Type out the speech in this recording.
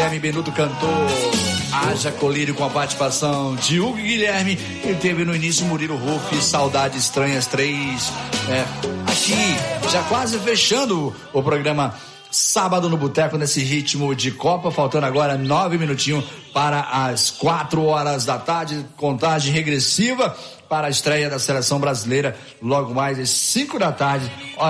Guilherme Benuto cantou Haja Colírio com a participação de Hugo Guilherme. E teve no início Murilo Ruff, Saudades Estranhas 3. Aqui, já quase fechando o programa Sábado no Boteco, nesse ritmo de Copa, faltando agora 9 minutinhos para as 4 horas da tarde, contagem regressiva para a estreia da seleção brasileira, logo mais às 5 da tarde,